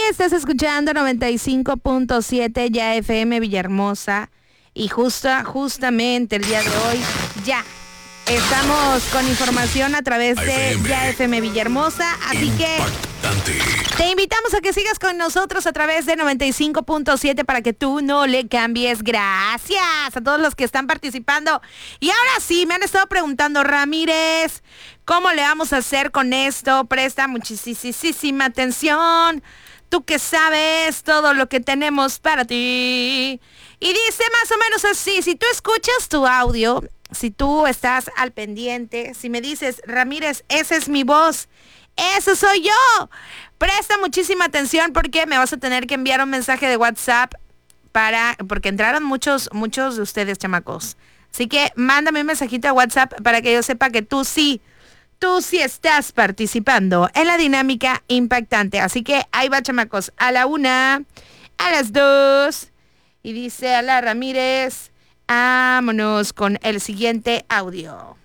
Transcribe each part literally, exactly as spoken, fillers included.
estás escuchando noventa y cinco punto siete Ya F M Villahermosa. Y justo, justamente el día de hoy ya estamos con información a través de Ya F M Villahermosa. Así que te invitamos a que sigas con nosotros a través de noventa y cinco punto siete para que tú no le cambies. Gracias a todos los que están participando. Y ahora sí, me han estado preguntando, Ramírez, ¿cómo le vamos a hacer con esto? Presta muchísima atención. Tú que sabes todo lo que tenemos para ti. Y dice más o menos así: si tú escuchas tu audio, si tú estás al pendiente, si me dices, Ramírez, esa es mi voz, ¡eso soy yo! Presta muchísima atención porque me vas a tener que enviar un mensaje de WhatsApp para, porque entraron muchos, muchos de ustedes, chamacos. Así que mándame un mensajito de WhatsApp para que yo sepa que tú sí, tú sí estás participando en la dinámica impactante. Así que ahí va, chamacos, a la una, a las dos, y dice a la Ramírez, vámonos con el siguiente audio.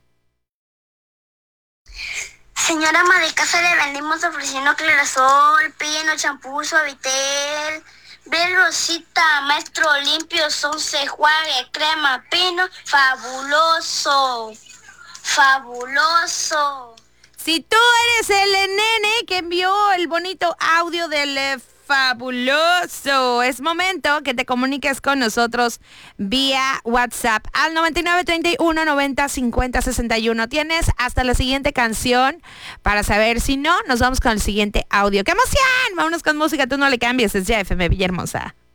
Señora ama de casa, le vendimos ofreciendo Clarasol, Pino, champú, Suavitel, Bel Rosita, Maestro Limpio, Sonce, Juague, Crema, Pino, fabuloso, fabuloso. Si tú eres el nene que envió el bonito audio del eh, fabuloso, es momento que te comuniques con nosotros vía WhatsApp al noventa y nueve, treinta y uno, noventa, cincuenta, sesenta y uno. Tienes hasta la siguiente canción para saber. Si no, nos vamos con el siguiente audio. ¡Qué emoción! Vámonos con música, tú no le cambies, es Ya F M Villahermosa.